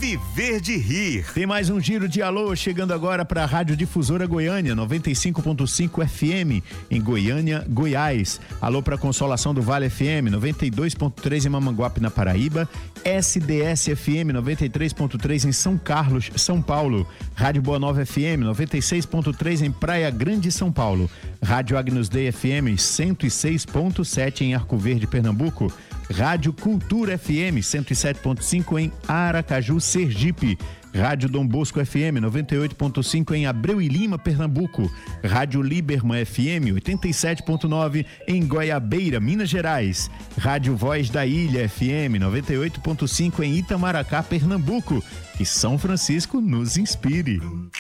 Viver de Rir. Tem mais um giro de alô chegando agora para a Rádio Difusora Goiânia, 95.5 FM em Goiânia, Goiás. Alô para Consolação do Vale FM, 92.3 em Mamanguape, na Paraíba. SDS FM 93.3 em São Carlos, São Paulo. Rádio Boa Nova FM 96.3 em Praia Grande, São Paulo. Rádio Agnus Dei FM 106.7 em Arco Verde, Pernambuco. Rádio Cultura FM 107.5 em Aracaju, Sergipe. Rádio Dom Bosco FM 98.5 em Abreu e Lima, Pernambuco. Rádio Liberman FM 87.9 em Goiabeira, Minas Gerais. Rádio Voz da Ilha FM 98.5 em Itamaracá, Pernambuco. Que São Francisco nos inspire.